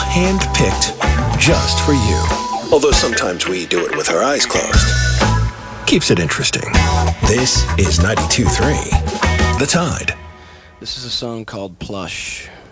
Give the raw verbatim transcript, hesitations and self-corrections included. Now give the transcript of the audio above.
hand-picked just for you. Although sometimes we do it with our eyes closed. Keeps it interesting. This is ninety-two point three The Tide. This is a song called Plush.